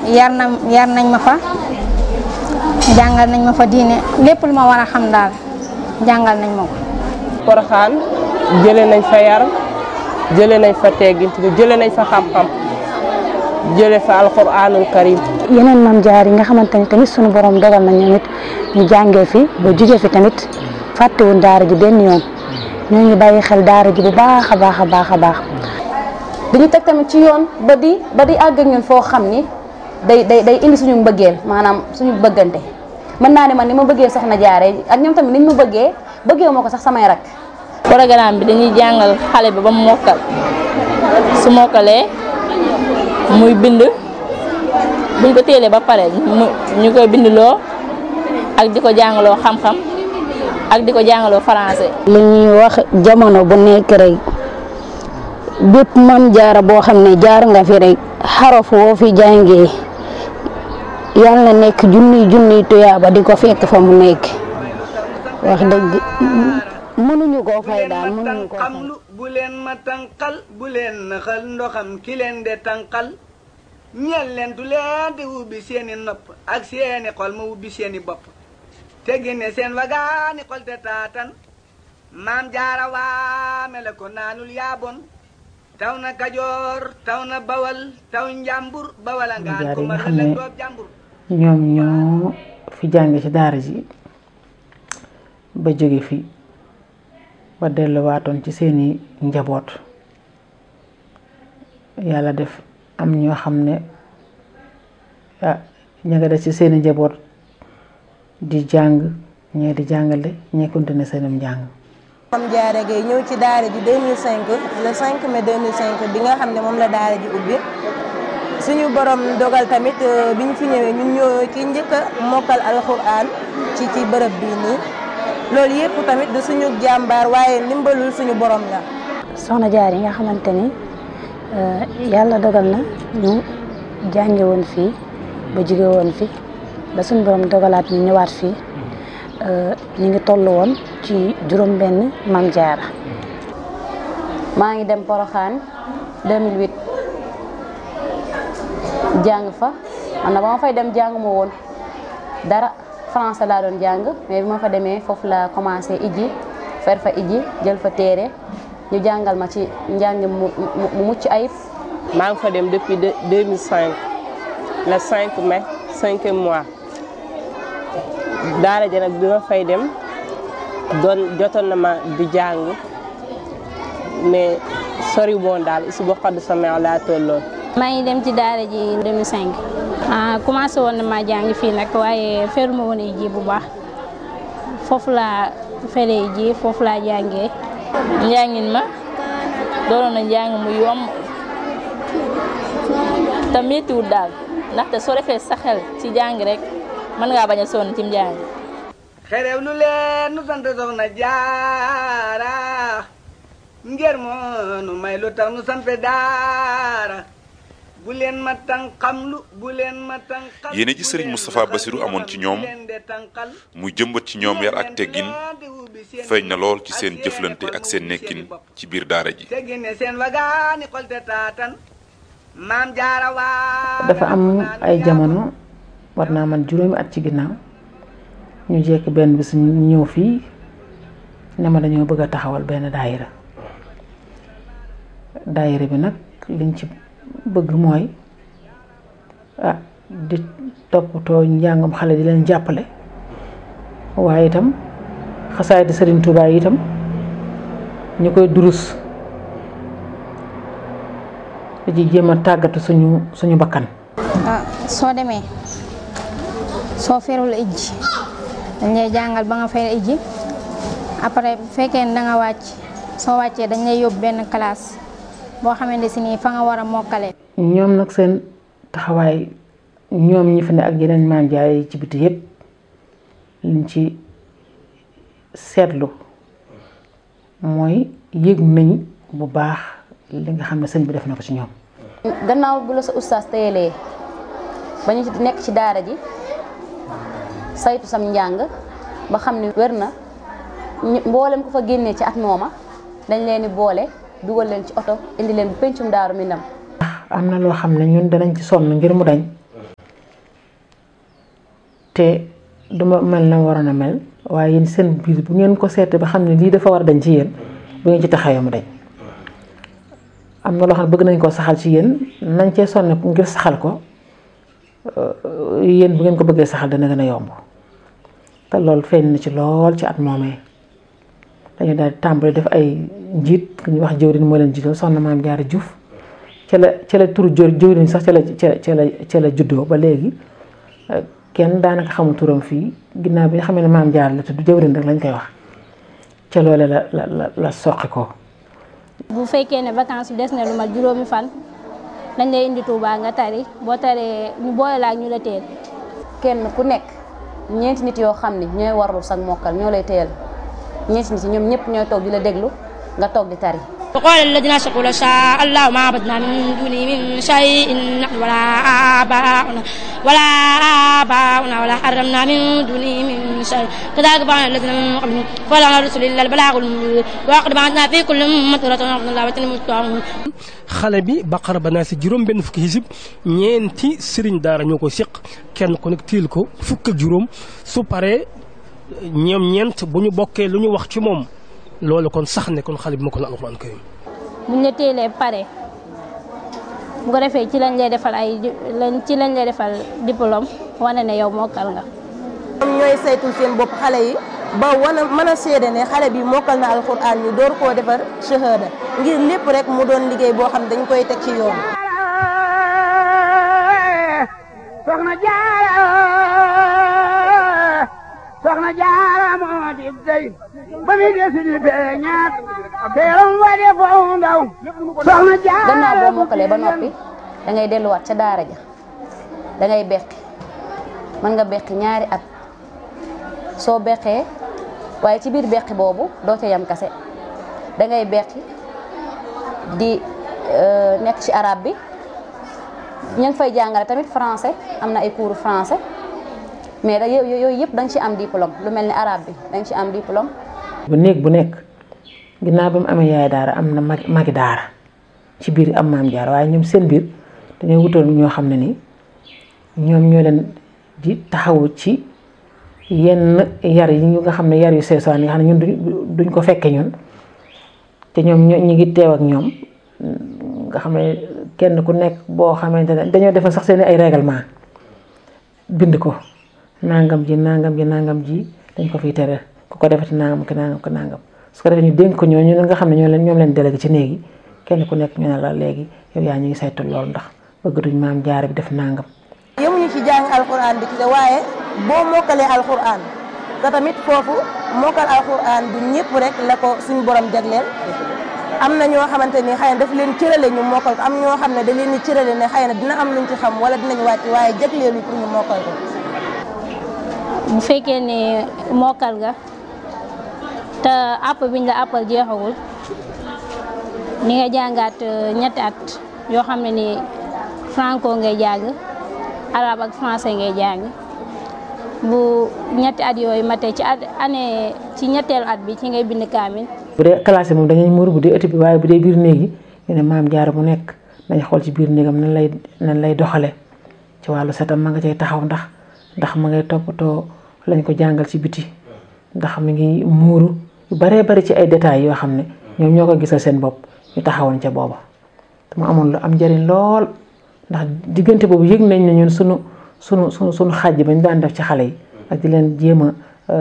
yar nañ ma fa jàngal nañ ma fa diine lépp lu ma war a xam daal jàngal nañ ma ko. Porokhane jëlee nañ fa yar jëlee nañ fa teggin jëlee nañ fa xam-xam jëlee fa alxuraanul karim. yeneen maam jaar yi nga xamante ni tamit sunu borom dogal na ñoom it ñu jàngee fi ba jugee fi tamit fàttewuñ daara ji benn yoon ñoo ngi bàyyi xel daara ji bu baax a baax a baax a baax. dañu teg tamit ci yoon ba di àgg ak ñun foo xam ni day indi suñu mbëggeel maanaam suñu bëggante mën naa ne man ni ma bëggee soxna jaare ak ñoom tamit niñ ma bëggee ma ko sax samay rak. programme bi dañuy jàngal xale bi ba mu mokkal su mokkalee muy bind buñ ko téelee ba pare ñu koy bindloo ak di ko jàngaloo xam-xam ak di ko jàngaloo français. li ñuy wax jamono bu nekk rek bépp mam jaara boo xam ne jaar nga fi rek xaraf woo fi jàngee yàlla na nekk junniy tuyaaba di ko fekk fa mu nekk wax dëgg mënuñu koo fay daal mënuñu koo fay. bu leen ma tànqal bu leen naxal ndoxam ki leen de tànqal ñeel leen du leen di ubbi seeni nopp ak seeni xol ma ubbi seeni bopp te génne seen wagaani xol te taatan maam jaara waame la ko naanul yaabon taw na Kajoor taw na Bawal taw Njàmbur Bawal a ngaan ko ma la doob Njàmbur. ñoom ñoo fi jànge ci daara ji ba jóge fi ba delluwaatoon ci seeni njaboot yàlla def am ñoo xam ne ña nga des ci seeni njaboot di jàng ñee di jàngale ñee continué seenum njàng. Mame Diarra Gueye ñëw ci daara ji 2005 le 5 mai 2005 bi nga xam ne moom la daara ji ubbi suñu borom dogal tamit bi ñu fi ñëwee ñun ñoo ki njëkk a mokkal alxuraan ci bërëb bii nii loolu yëpp tamit du suñu jàmbaar waaye ndimbalul suñu borom la. soxna jaar yi nga xamante ni yàlla dogal na ñu jànge woon fii ba jóge woon fi ba suñu borom dogalaat ñu ñëwaat fii ñu ngi toll woon ci juróom benn Mame Diarra. maa ngi dem Porokhane 2008 jàng fa man na ba ma fay dem jàng ma woon dara français laa doon jàng mais bi ma fa demee foofu la commencé ijji fer fa ijji jël fa téere ñu jàngal ma ci njàng mu mucc ayib. maa ngi fa dem depuis 2005 le 5 mai 5e mois daara ja nag bi ma fay dem jotoon na ma di jàng mais sori woon daal si boo xadd sama laa tolloon. maa ngi dem ci daara ji 2005 commencé woon na ma jàng fii nag waaye feruma woon ay ji bu baax foofu laa feree ji foofu laa jàngee. njàngin ma doonoon na njàng mu yomb te méttiwul daal ndaxte soo defee sa xel ci jàng rek mën ngaa bañ a sonn ci njàng. xerew lu leen nu sant soxna jaara ngir moonu may lu tax nu sant daara bu leen ma tànqamlu bu leen ma tànqal. yéene ji Serigne Moustapha Bassirou amoon ci ñoom muy jëmbat ci ñoom yar ak teggin feeñ na lool ci seen jëflante ak seen nekkin ci biir daara ji. dafa am ay jamono war naa man juróomi at ci ginnaaw ñu jekk benn bis ñu ñëw fii ne ma dañoo bëgg a taxawal benn daayira bi nag liñ ci bëgg mooy di toppatoo njàngam xale di leen jàppale waaye itam xasaay di Serigne Touba yi itam ñu koy durus di jéem a tàggatu suñu bakkan. soo demee soo ferul ijji dañ lay jàngal ba nga fer ijji après bu fekkee ne da nga wàcc soo wàccee dañ lay yóbbu benn classe boo xamante si nii fa nga war a mokkale. ñoom nag seen taxawaay ñoom ñi fi ne ak yeneen Mame Diarra yi ci biti yëpp liñ ci seetlu mooy yëg nañ bu baax li nga xam ne sëñ bi def na ko ci ñoom. gannaaw bu la sa ustaas teyelee ba ñu nekk ci daara ji saytu sam njàng ba xam ni wér na mboolem ku fa génnee ci at mooma dañ leen di boole dugal leen ci oto indi leen bu pencum Daaru Minam. am na loo xam ne ñun danañ ci sonn ngir mu dañ te duma mel na waroon a mel waaye yéen seen biir bu ngeen ko seetee ba xam ne lii dafa war a dañ ci yéen bu ngeen ci taxawee mu dañ am na loo xam ne bëgg nañ koo saxal ci yéen nañ cee sonne ngir saxal ko yéen bu ngeen ko bëggee saxal dana gën a yomb te loolu feeñ na ci lool ci at moomee dañu daal di tàmbali def ay njiit ku ñuy wax jëwriñ moo leen jiitoon soxna Maam Jaara Juuf ca la turu jëwriñ sax ca la juddoo ba léegi kenn daanaka xamul turam fii ginnaaw bi nga xam ne Maam Jaara la tudd jëwriñ rek lañ koy wax ca loole la soqi ko. bu fekkee ne vacances des na lu mat juróomi fan dañ lay indi Touba nga tari boo taree ñu boole la ak ñu la teel. kenn ku nekk ñeenti nit yoo xam ne ñooy warlu sag mokkal ñoo lay teel ñeenti nit ñoom ñëpp ñooy toog di la déglu nga toog di tari. وقال الذين أشركوا لو شاء الله ما عبدنا من دونه من شيء نحن ولا آباؤنا ولا حرمنا من دونه من شيء كذلك فعل الذين من قبلهم فهل على الرسل إلا البلاغ المبين ولقد بعثنا في كل أمة رسولا أن الله وتنموا xale bi baqara ba naa si juróom benn fukki xisib ñeenti sëriñ daara ñoo ko séq kenn ku nekk tiil ko fukk ak juróom su paree ñoom ñeent bu ñu bokkee lu ñu wax ci moom loolu kon sax ne kon xale bi ma ko na alxuraan karim buñ la teelee pare bu ko defee ci lañ lay defal diplôme wane ne yow mokkal nga. ñoom ñooy saytul seen bopp xale yi ba mën a seede ne xale bi mokkal na alxuraan ñu door koo defar shahada ngir lépp rek mu doon liggéey boo xam dañ koy teg ci yoon. soxna Jaara moo di dey ba mi desi di feeñaat teeram wa de foo ndaw soxna Jaara. gannaaw boo mokkalee ba noppi da ngay delluwaat ca daara ja da ngay beqi mën nga beqi ñaari at soo beqee waaye ci biir beqi boobu doo ca yam kase da ngay beqi di nekk ci arabe bi ñu ngi fay jàngale tamit français am na ay cours français. mais da yooyu yëpp da nga ci am diplôme lu mel ni arabe bi da nga ci am diplôme. bu néeg bu nekk ginnaaw ba mu amee yaay daara am na magi daara ci biir am Maam Jaara waaye ñoom seen biir dañoo wutoon ñoo xam ne ni ñoom ñoo leen di taxawu ci yenn yar yi ñu nga xam ne yar yu seesaan yi nga xam ne ñun duñ ko fekke ñun te ñoom ñu ngi teew ak ñoom nga xam ne kenn ku nekk boo xamante ne dañoo defal sax seen ay règlement bind ko. nangam ji dañ ko fiy tere ku ko defati nangam su ko defee ñu dénk ko ñooñu nga xam ne ñoom leen délégué ci néegi kenn ku nekk ñu ne la léegi yow yaa ñu ngi saytu loolu ndax bëggatuñ Maam Jaara bi def nangam. yemuñu ci jàng alxuraan bi waaye boo mokkalee alxuraan te tamit foofu mokkal alxuraan du ñëpp rek la ko suñu borom jagleel am na ñoo xamante ni xëy na daf leen cërale ñu mokkal ko am ñoo xam ne da leen di cërale ne xëy na dina am luñ ci xam wala dinañ wàcc waaye jagleelu pour ñu mokkal ko. bu fekkee ne mokkal nga te àpp biñ la àppal jeexagul ni nga jàngaat ñetti at yoo xam ne ni franco ngay jàng arabe ak français ngay jàng bu ñetti at yooyu matee ci ñetteelu at bi ci ngay bind kaamil. bu dee classe moom dañuy muur bu dee ëtt bi waaye bu dee biir néeg yi ñu ne Maam Jaara bu nekk dañ xool ci biir néegam nan lay doxale ci wàllu setam ma nga cay taxaw ndax ma ngay toppatoo lañ ko jàngal ci biti ndax mi ngi muuru yu baree bari ci ay détails yoo xam ne ñoom ñoo ko gisal seen bopp ñu taxawoon ca booba te mu amoon lu am njëriñ lool ndax diggante boobu yëg nañ ne ñun sunu xàjj bañ daan def ci xale yi ak di leen jéem a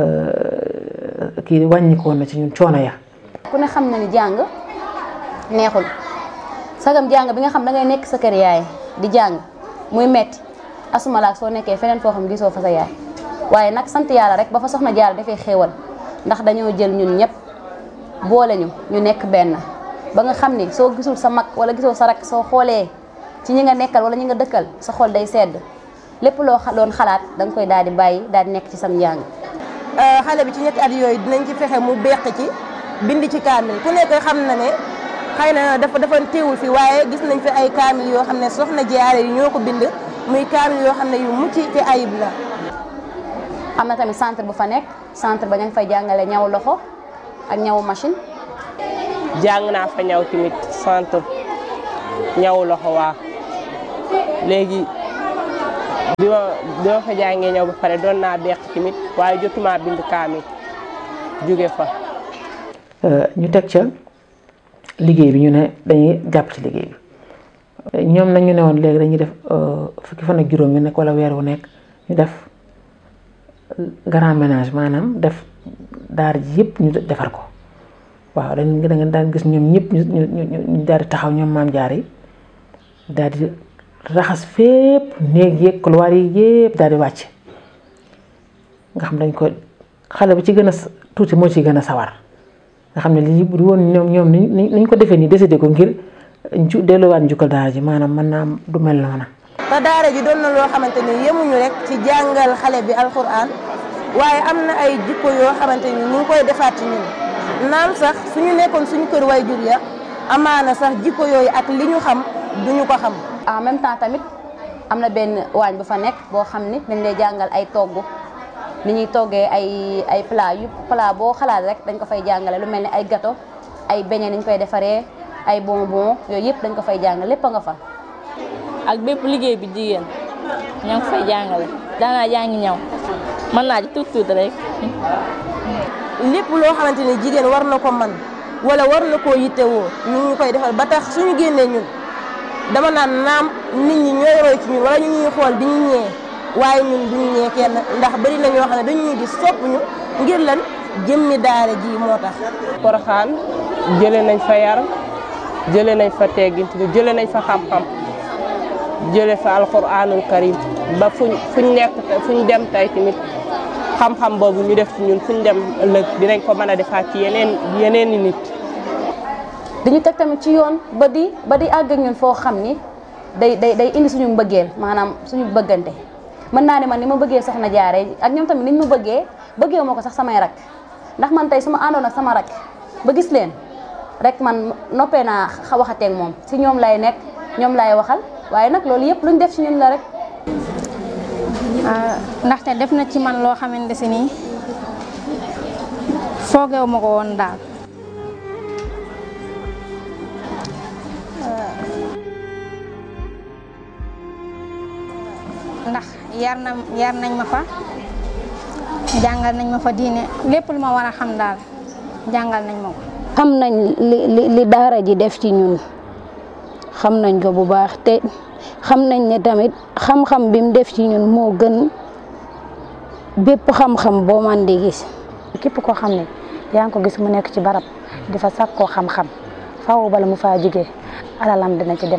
kii wàññikoon na ci ñun coono ya. ku ne xam na ni jàng neexul sagam jàng bi nga xam da ngay nekk sa kër yaay di jàng muy metti asumalaak soo nekkee feneen foo xam gisoo fa sa yaay waaye nag sant yàlla rek ba fa soxna Jaara dafay xéewal ndax dañoo jël ñun ñëpp boole ñu nekk benn ba nga xam ni soo gisul sa mag wala gisoo sa rak soo xoolee ci ñi nga nekkal wala ñi nga dëkkal sa xol day sedd lépp loo doon xalaat da nga koy daal di bàyyi daal di nekk ci sam njàng. xale bi ci ñetti at yooyu dinañ ci fexe mu beq ci bind ci kaamil ku nekk xam na ne xëy na dafa teewul fi waaye gis nañ fi ay kaamil yoo xam ne soxna Jaara yi ñoo ko bind muy kaamil yoo xam ne yu mucc te ayib la. am na tamit centre bu fa nekk centre ba ña ngi fay jàngale ñaw loxo ak ñaw machine. jàng naa fa ñaw tamit centre ñaw loxo waa léegi bi ma fa jàngee ñëw ba pare doon naa beq tamit waaye jotuma bind kaamil jóge fa. ñu teg ca liggéey bi ñu ne dañuy jàpp ci liggéey bi ñoom nag ñu ne woon léegi dañuy def fukki fan ak juróom yu nekk wala weer wu nekk ñu def grand ménage maanaam def daara ji yëpp ñu defar ko waaw da nga daan gis ñoom ñëpp ñu daal di taxaw ñoom maam jaar yi daal di raxas fépp néeg yeeg couloir yi yëpp daal di wàcc nga xam dañ ko xale bi ci gën a tuuti moo ci gën a sawar nga xam ne lii bu woon ñoom niñ ko defee nii décidé ko ngir delluwaat njukkal daara ji maanaam mën naa am du mel noona te daara ji doon na loo xamante ni yemuñu rek ci jàngal xale bi alxuraan waaye am na ay jikko yoo xamante ni ñu ngi koy defaat ci ñun naam sax suñu nekkoon suñu kër way jur ya amaana sax jikko yooyu ak li ñu xam duñu ko xam. en même temps tamit am na benn waañ bu fa nekk boo xam ni dañ lay jàngal ay togg ni ñuy toggee ay plat boo xalaat rek dañ ko fay jàngale lu mel ni ay gâteau ay beignet ni ñu koy defaree ay bonbon yooyu yëpp dañ ko fay jàngale lépp a nga fa. ak bépp liggéey bi jigéen ñoo ngi fay jàngale daanaa jàngi ñaw mën naa ci tuut rek. lépp loo xamante ni jigéen war na ko man wala war na koo yittewoo ñu ngi koy defal ba tax suñu génnee ñun dama naan naam nit ñi ñooy roy ci ñun wala ñu ñuy xool di ñu ñee waaye ñun duñu ñee kenn ndax bari na ñoo xam ne dañu ñuy gis sopp ñu ngir lan jëmmi daara ji moo tax. Porokhane jëlee nañ fa yar jëlee nañ fa teggin jëlee nañ fa xam-xam jëlee fa alquranul karim ba fuñ nekk fuñ dem tey tamit xam-xam boobu ñu def ci ñun fuñ dem ëllëg dinañ ko mën a defaat ci yeneen i nit. dañu teg tamit ci yoon ba di àgg ak ñun foo xam ni day indi suñu mbëggeel maanaam suñu bëggante mën naa ne man ni ma bëggee soxna Jaara ak ñoom tamit niñ ma bëggee ma ko sax samay rak ndax man tey su ma àndoon ak sama rak ba gis leen rek man noppee naa waxateeg moom si ñoom lay nekk ñoom lay waxal waaye nag loolu yëpp luñ def ci ñun la rek. ndaxte def na ci man loo xamante si nii foogeewu ma ko woon daal. ndax yar nañ ma fa jàngal nañ ma fa diine lépp lu ma war a xam daal jàngal nañ ma ko. xam nañ li daara ji def ci ñun xam nañ ko bu baax te xam nañ ne tamit xam-xam bi mu def ci ñun moo gën bépp xam-xam boo man di gis. képp koo xam ne yaa ngi ko gis mu nekk ci barab di fa sàkkoo xam-xam faaw bala mu faa jógee alalam dina ci dem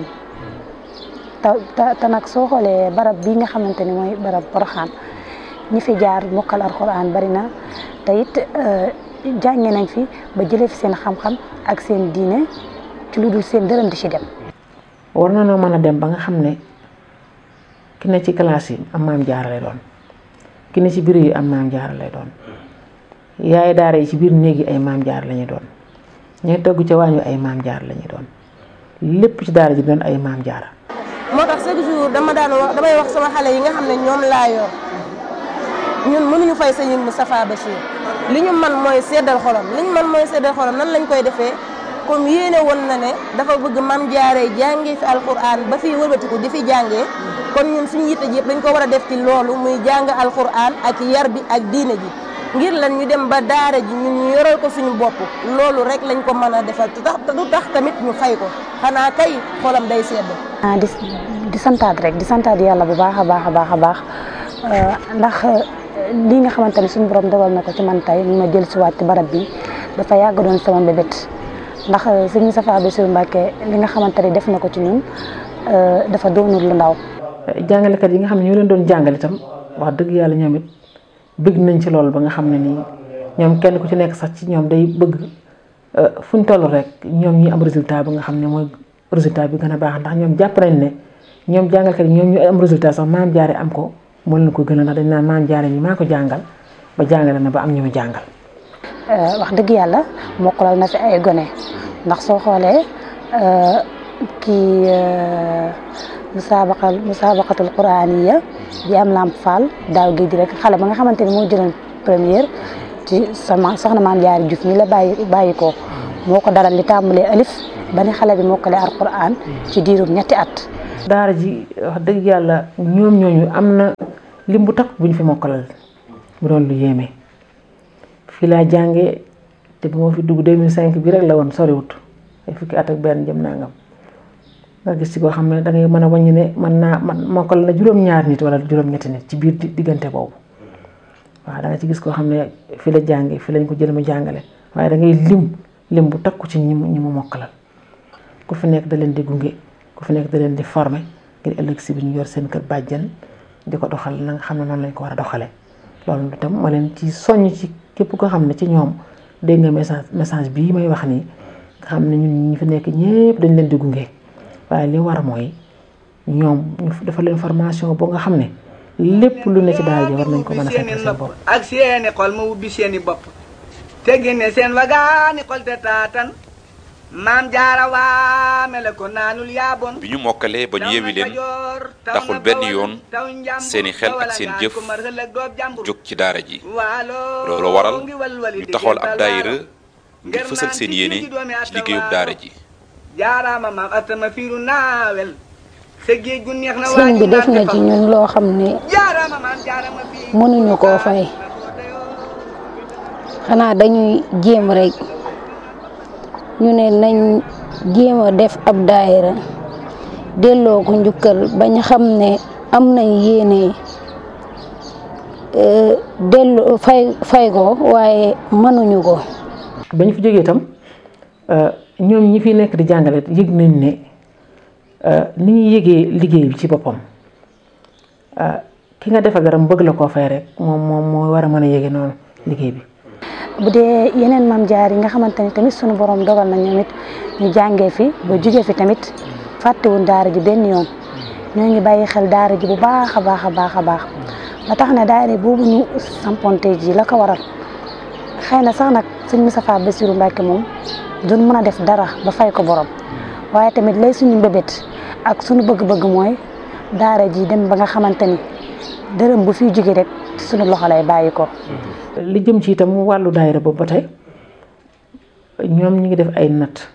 te nag soo xoolee barab bii nga xamante ni mooy barab Porokhane ñi fi jaar mokkal alxuraan bari na te it jànge nañ fi ba jëlee fi seen xam-xam ak seen diine ci lu dul seen dërëm di ci dem. war na noo mën a dem ba nga xam ne ki ne ci classe yi am maam jaara lay doon ki ne ci bureau yi am maam jaara lay doon yaay daara yi ci biir néeg yi ay maam jaara la ñuy doon ñooy togg ca waañu ay maam jaara la ñuy doon lépp ci daara ji doon ay maam jaara. moo tax chaque jour damay wax sama xale yi nga xam ne ñoom laa yor ñun mënuñu fay sëñ Moustapha Bachir li ñu man mooy seddal xolam nan lañ koy defee comme yéene woon na ne dafa bëgg maam jaaree jàngee fi alquran ba fi wëlbatiku di fi jàngee kon ñun suñu yitte ji yëpp dañ ko war a def ci loolu muy jàng alquran ak yar bi ak diine ji ngir lan ñu dem ba daara ji ñun ñu yoral ko suñu bopp loolu rek lañ ko mën a defal te du tax tamit ñu fay ko xanaa kay xolam day sedd. di santaat rek di santaat yàlla bu baax a baax ndax lii nga xamante ne suñu borom dogal na ko ci man tey ñu ma jël si waat ci barab bi dafa yàgg doon sama mbébét ndax sëñ Moustapha Bassirou Mbacké li nga xamante ne def na ko ci ñun dafa doonul lu ndaw. jàngalekat yi nga xam ne ñoo leen doon jàngale itam wax dëgg yàlla ñoom it bëgg nañ ci loolu ba nga xam ne nii ñoom kenn ku ci nekk sax ci ñoom day bëgg fu ñu toll rek ñoom ñi am résultat ba nga xam ne mooy résultat bi gën a baax ndax ñoom jàpp nañ ne ñoom jàngalkat yi ñoom ñu am résultat sax maam jaare am ko moo leen ko gën a ndax dañ naan maam jaare ñi maa ko jàngal ba jàngale na ba am ñu mu jàngal. wax dëgg yàlla mokkalal na fi ay gone ndax soo xoolee kii musabaqatul quraaniya bi am Lamp Fall daaw géej rek xale ba nga xamante ni moo jëloon première ci sama soxna maam jaare Diouf mi la bàyyi ko moo ko dalal li tàmbalee alif ba ni xale bi mokkalee alquran ci diirum ñetti at daara ji wax dëgg yàlla ñoom ñooñu am na lim bu takk bu ñu fi mokkalal bu doon lu yéeme fii laa jàngee te bu ma fi dugg 2005 bi rek la woon soriwut ay fukki at ak benn jëm nangam nga gis ci koo xam ne da ngay mën a wàññi ne man mokkal na juróom-ñaar nit wala juróom-ñetti nit ci biir diggante boobu waaw da nga ci gis koo xam ne fi la jàngee fi lañ ko jël mu jàngale waaye da ngay lim bu takku ci ñi mu mokkalal ku fi nekk da leen di gunge ku fi nekk da leen di former ngir ëllëg si bi ñu yor seen kër bàjjan di ko doxal na nga xam ne noonu lañ ko war a doxale loolu itam ma leen ci soññ ci képp ko xam ne ci ñoom dégg nga message bii may wax nii nga xam ne ñun ñi fi nekk ñépp dañ leen di gunge waaye li war mooy ñoom ñu dafa leen formation boo nga xam ne lépp lu ne ci daara ji war nañ ko mën a fekk seen bopp ak seeni xol ma ubbi seeni bopp te génne seen wagaani xol te taatan maam jaara waame la ko naanul yaaboon bi ñu mokkalee ba ñu yewi leen taxul benn yoon seeni xel ak seen jëf jóg ci daara ji loolu waral ñu taxawal ab daayira ngir fësal seen yéene ci liggéeyub daara ji jaaraama maam atama fiiru naawel sa géej gu neex na sëñ bi def na ci ñun loo xam ne mënuñu koo fay xanaa dañuy jéem rek ñu ne nañ jéem a def ab daayira delloo ko njukkal bañ xam ne am nañ yéene delloo fay ko waaye mënuñu ko. bañ fi jógee itam ñoom ñi fi nekk di jàngale yëg nañ ne ni ñuy yëgee liggéey bi ci boppam ki nga defal dara mu bëgg la koo fay rek moom moo war a mën a yëgee noonu liggéey bi. bu dee yeneen maam jaar yi nga xamante ni tamit sunu borom dogal na ñoom it ñu jàngee fi ba jugee fi tamit fàttewuñ daara ji benn yoon ñoo ngi bàyyi xel daara ji bu baax a baax a baax a baax ba tax na daara boobu ñu samponte ji la ko waral xëy na sax nag sëñ Moustapha Bassirou Mbacké moom duñ mën a def dara ba fay ko borom waaye tamit lay suñu mbébét ak suñu bëgg-bëgg mooy daara ji dem ba nga xamante ni dërëm bu fiy jóge rek suñu loxo lay bàyyi ko. li jëm ci itam wàllu daayira boobu ba tey ñoom ñu ngi def ay natt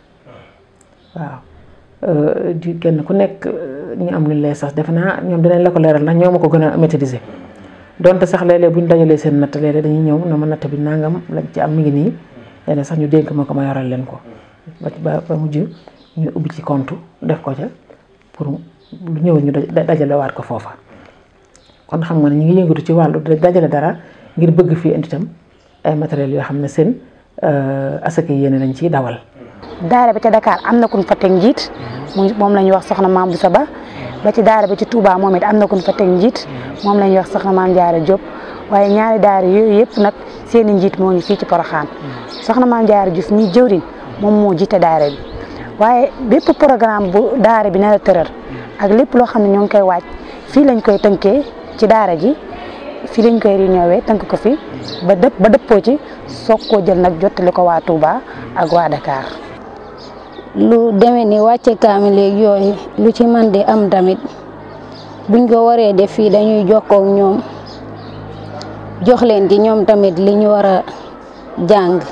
waaw di kenn ku nekk ñu am lu lay sax defe naa ñoom dinañ la ko leeral ndax ñoo ma ko gën a maîtriser donte sax léeg-léeg bu ñu dajalee seen natt léeg-léeg dañuy ñëw na ma natt bi nangam lañ ci am mi ngi nii léeg-léeg sax ñu dénk ma ko ma yoral leen ko ba mujj ñu ubbi ci compte def ko ca pour lu ñëw ñu dajalewaat ko foofa kon xam nga ne ñu ngi yëngatu ci wàllu dajale dara ngir bëgg fii indi itam ay matériels yoo xam ne seen asaka yéene lañ ciy dawal. daara ba ca Dakar am na kuñ fa teg njiit moom la ñuy wax soxna Maam Boussa Ba ba ci daara ba ci Touba moom it am na kuñ fa teg njiit moom la ñuy wax soxna Maam Jaara Diop waaye ñaari daara yooyu yëpp nag seen i njiit moo ngi fii ci Porokhane soxna Maam Jaara Diouf ñi jëwriñ moom moo jiite daara bi waaye bépp programme bu daara bi nar a tëral ak lépp loo xam ne ñoo ngi koy waaj fii lañ koy tënkee ci daara ji fii lañ koy réunion tënk ko fi ba dëppoo ci soog koo jël nag jottali ko waa Touba ak waa Dakar. lu demee ni wàcce kaamil léegi yooyu lu ci man di am tamit buñ ko waree def fii dañuy jokkoo ak ñoom jox leen ci ñoom tamit li ñu war a jàng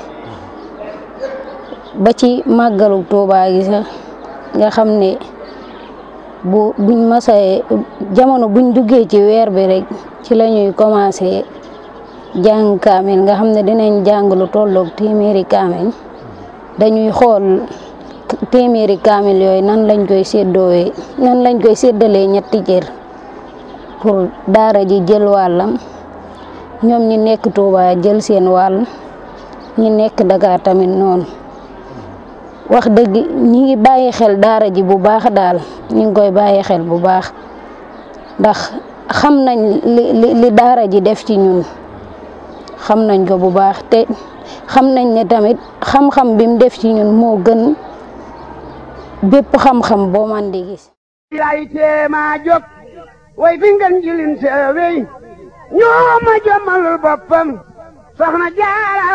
ba ci màggalu Touba gi sax nga xam ne buñ masee jamono buñ duggee ci weer bi rek ci la ñuy commencé jàng kaamil nga xam ne dinañ jàng lu tolloog téeméeri kaamil dañuy xool téeméeri kaamil yooyu nan lañ koy séddalee ñetti cër pour daara ji jël wàllam ñoom ñi nekk Touba jël seen wàll ñi nekk Dakar tamit noonu wax dëgg ñi ngi bàyyi xel daara ji bu baax daal ñi ngi koy bàyyi xel bu baax ndax xam nañ li daara ji def ci ñun xam nañ ko bu baax te xam nañ ne tamit xam-xam bi mu def ci ñun moo gën bépp xam-xam boo man di gis. lay teema jóg way fi ngeen jilin seewey ñoo ma jommalul boppam soxna Jaara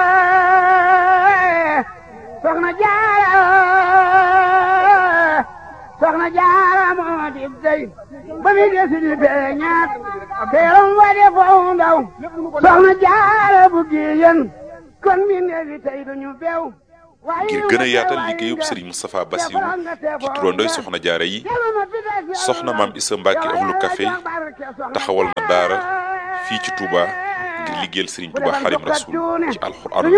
moo di dey ba mi desi di feeñaat teeram wa de foo ndaw soxna Jaara bu giyen kon mi neefi tey duñu beew ngir gën a yaatal liggéeyub Serigne Moustapha Bassirou ci turandoy soxna jaara yi soxna maam Issa Mbacke Ahlu Café taxawal na daara fii ci Touba ngir liggéeyal Serigne Touba Xadim Rasul ci alxuraanul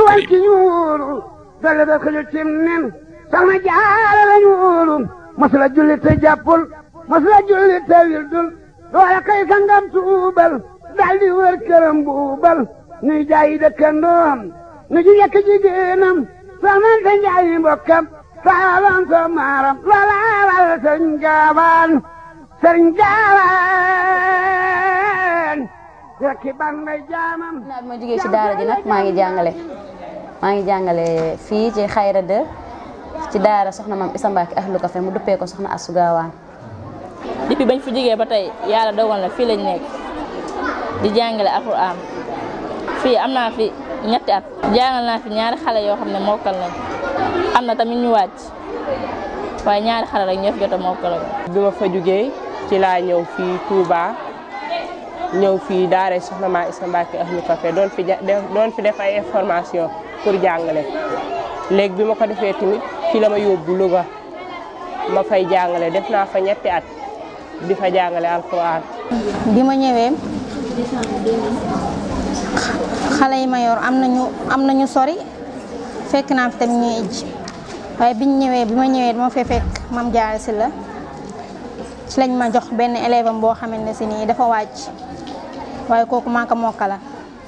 karim soxna jaara lañu wóolu masula julli te jàppul masula julli te wildul loola kay sangam tuubal daldi wër këram buubal nuy jaayi dëkkandoom nu ji yekk jigéenam soxnante njaayi mbokkam saalan so maaram loola wal sëriñ gaawaan rekki ban may jaamam naa bi ma jógee ci daara ji nag maa ngi jàngale fii ci Xayra 2 ci daara soxna maam Issa Mbacke Ahlu Café mu duppee ko soxna Astou Gawane. depuis bañ fi jógee ba tey yàlla dogal na fii lañ nekk di jàngale alxuraan fii am naa fi ñetti at jàngal naa fi ñaari xale yoo xam ne mokkal nañ am na tamit ñu wàcc waaye ñaari xale rek ñoo fi jot a mokkal. bi ma fa jógee ci laa ñëw fii Touba ñëw fii daara soxna maam Issa Mbacke Ahlu Café doon fi def ay information pour jàngale léegi bi ma ko defee tamit fii la ma yóbbu Louga ma fay jàngale def naa fa ñetti at di fa jàngale alxuraan. bi ma ñëwee xale yi ma yor am nañu sori fekk naa fi tamit ñuy ijji waaye bi ma ñëwee dama fee fekk Mame Diarra Sylla ci lañ ma jox benn élève am boo xamante ne si nii dafa wàcc waaye kooku maa ko mokkala.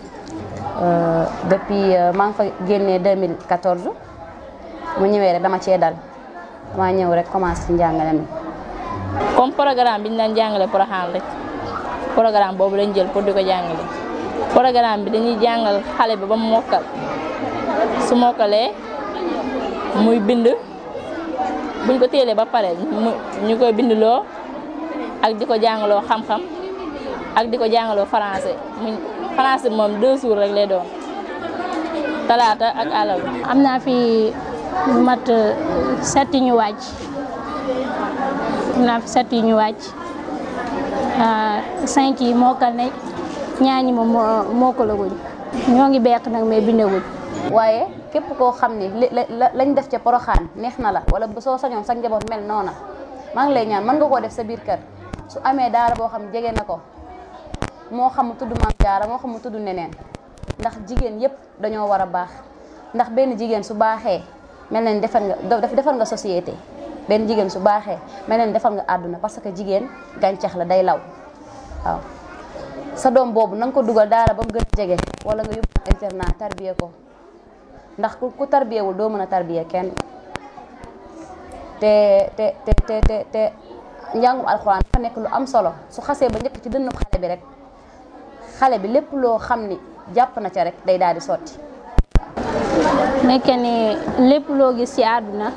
Depuis maa ngi fa génnee 2014 mu ñëwee rek dama cee dal dama ñëw rek commencé ci njàngale mi. comme programme bi ñu daan jàngale Porokhane rek programme boobu lañ jël pour di ko jàngale. programme bi dañuy jàngal xale bi ba mu mokkal su mokkalee muy bind buñ ko téelee ba pare ñu koy bindloo ak di ko jàngaloo xam-xam ak di ko jàngaloo français français moom 2 jours rek lay doon talaata ak àllarba. am naa fi lu mat 7 ñu wàcc am naa fi 7 yu ñu wàcc 5 yi mokkal nañ ñaar ñi moom mokkalaguñ ñoo ngi beq nag mais bindaguñ. waaye képp koo xam ni lañ def ca Porokhane neex na la wala soo sañoon sa njaboot mel noona maa ngi lay ñaan mën nga koo def sa biir kër su amee daara boo xam jege na ko moo xam mu tudd Mame Diarra moo xam mu tudd neneen ndax jigéen yépp dañoo war a baax ndax benn jigéen su baaxee mel na ni defar nga société benn jigéen su baaxee mel na ni defar nga àdduna parce que jigéen gàncax la day law waaw sa doom boobu na nga ko dugal daara ba mu gën a jege wala nga yóbbu internat tarbiye ko ndax ku tarbiyewul doo mën a tarbiye kenn te njàngum alxuraan dafa nekk lu am solo su xasee ba njëkk ci dënnu xale bi rek xale bi lépp loo xam ni jàpp na ca rek day daal di sotti. nekk ni lépp loo gis ci àdduna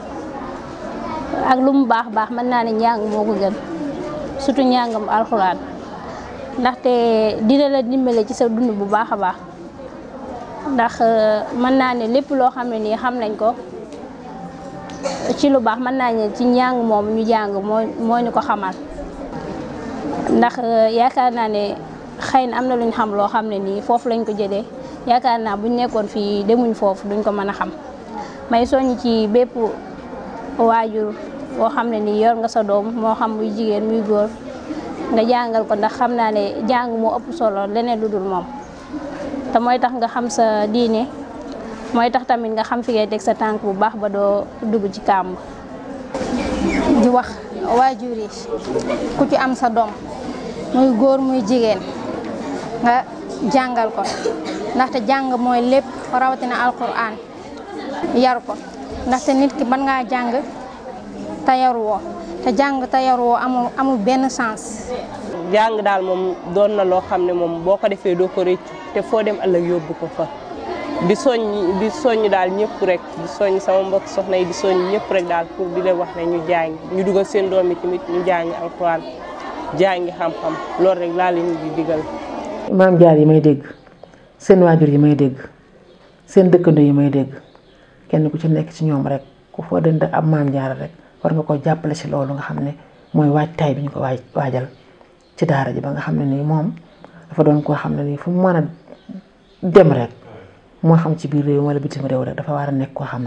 ak lu mu baax baax mën naa ne njàng moo ko gën surtout njàngam alxuraan ndaxte dina la dimbale ci sa dund bu baax a baax ndax mën naa ne lépp loo xam ne nii xam nañ ko ci lu baax mën naa ne ci njàng moom ñu jàng moo ñu ko xamal ndax yaakaar naa ne xëy na am na luñ xam loo xam ne nii foofu lañ ko jëlee yaakaar naa buñ nekkoon fii demuñ foofu duñ ko mën a xam may soññ ci bépp waajur boo xam ne nii yor nga sa doom moo xam muy jigéen muy góor nga jàngal ko ndax xam naa ne jàng moo ëpp solo leneen lu dul moom te mooy tax nga xam sa diine mooy tax tamit nga xam fi ngay teg sa tànk bu baax ba doo dugg ci kàmb. di wax waajur yi ku ci am sa doom muy góor muy jigéen nga jàngal ko ndaxte jàng mooy lépp rawatina alquran yar ko ndaxte nit ki mën ngaa jàng te yaruwoo te jàng te yaruwoo amul benn sens. jàng daal moom doon na loo xam ne moom boo ko defee doo ko rëccu te foo dem ëllëg yóbbu ko fa di soññ daal ñëpp rek di soññ sama mbokk soxna yi di soññ ñëpp rek daal pour di leen wax ne ñu jàng ñu dugal seen doom yi tamit ñu jàng alxuraan jàngi xam-xam loolu rek laa leen di digal. Mame Diarra yi may dégg seen waajur yi may dégg seen dëkkandoo yi may dégg kenn ku ci nekk ci ñoom rek ku foo dënd ab Mame Diarra rek war nga ko jàppale ci loolu nga xam ne mooy waajtaay bi ñu ko waajal ci daara ji ba nga xam ne nii moom dafa doon koo xam ne nii fu mu mën a dem rek moo xam ci biir réew wala bitim réew rek dafa war a nekk koo xam ne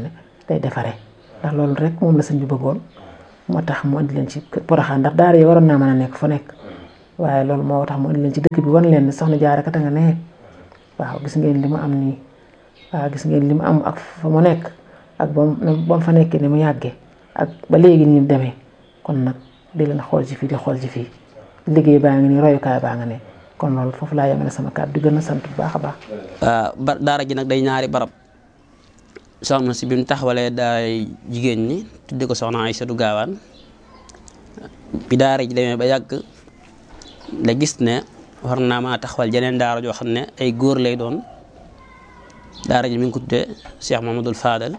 day defaree ndax loolu rek moom la sëñ bi bëggoon moo tax mu indi leen ci Porokhane ndax daara yi waroon naa mën a nekk fa nekk waaye loolu moo tax mu indi leen ci dëkk bi wan leen ne soxna Jaara kat a nga ne waaw gis ngeen li mu am nii waaw gis ngeen li mu am ak fa mu nekk ak ba mu fa nekkee ni mu yàggee ak ba léegi ni mu demee kon nag di leen xool ci fii di xool ci fii liggéey baa ngi nii royukaay baa nga ne kon loolu foofu laa yemale sama kàddu di gën a sant bu baax a baax. daara ji nag day ñaari barab soxna si bi mu taxawalee daay jigéen ñi tudde ko soxna Aysatu Gaawaan bi daara ji demee ba yàgg la gis ne war naa maa taxawal jeneen daara joo xam ne ay góor lay doon daara ji mi ngi ko tuddee Cheikh Mamadou Fadal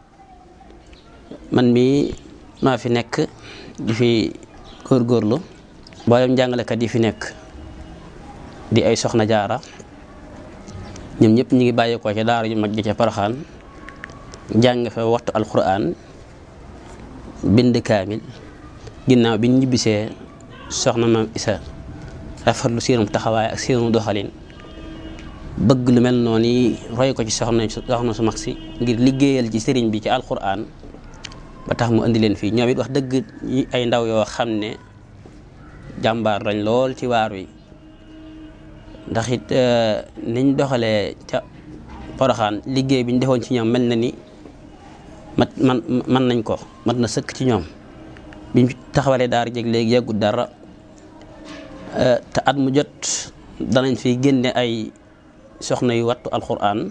man mii maa fi nekk di fi góorgóorlu mboolem jàngalekat yi fi nekk di ay soxna jaara ñoom ñëpp ñu ngi bàyyeekoo ca daara ju mag ji ca Porokhane jàng fa waxtu alquran bind kaamil ginnaaw bi ñu ñibbisee soxna maam Isa rafetlu seenum taxawaay ak seenu doxalin bëgg lu mel noonu yi roy ko ci soxna su mag si ngir liggéeyal ci sëriñ bi ci alquran ba tax mu indi leen fii ñoom it wax dëgg ay ndaw yoo xam ne jàmbaar lañ lool ci waar wi ndax it niñ doxalee ca Porokhane liggéey bi ñu defoon ci ñoom mel na ni man nañ ko mat na sëkk ci ñoom biñ taxawalee daara jeg léegi yàggut dara te at mu jot danañ fi génne ay soxna yu wattu alquran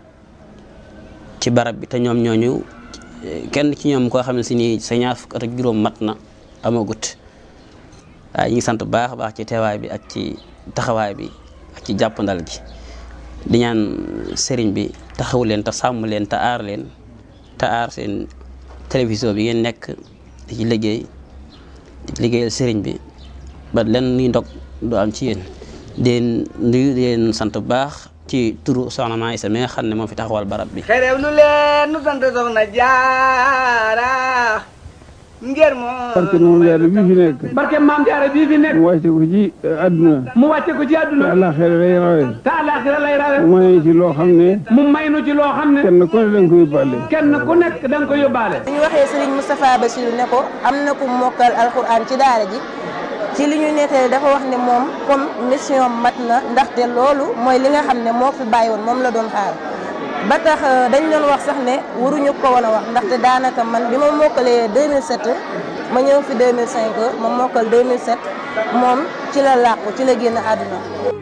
ci barab bi te ñoom ñooñu kenn ci ñoom koo xam ne si nii sa ñaar fukk at ak juróom mat na amagut waaye ñu ngi sant bu baax a baax ci teewaay bi ak ci taxawaay bi ak ci jàppandal gi di ñaan sëriñ bi taxaw leen te sàmm leen te aar leen te aar seen télévision bi ngeen nekk di ci liggéeyal sëriñ bi ba len ni ndog du am ci yéen den nuyu leen sant bu baax ci turu soxna Maam Isa mi nga xam ne moo fi taxawal barab bi xerew lu leen nu sant soxna Jaara ngir moo barke Maam Jaara bii fi nekk barke Maam Jaara bii fi nekk mu wàcce ko ci àdduna mu wàcce ko ci àdduna te àllaaxira lay rawe te àllaaxira lay rawe mu may ci loo xam ne mu may nu ci loo xam ne kenn ku ne da nga ko yóbbaale kenn ku nekk da nga ko yóbbaale bu ñu waxee Serigne Moustapha Bassirou ne ko am na ku mokkal alxuraan ci daara ji ci li ñu nettali dafa wax ne moom comme mission mat na ndaxte loolu mooy li nga xam ne moo fi bàyyi woon moom la doon xaar ba tax dañ doon wax sax ne waruñu ko woon a wax ndaxte daanaka man bi ma mokkalee 2007 ma ñëw fi 2005 ma mokkal 2007 moom ci la làqu ci la génn àdduna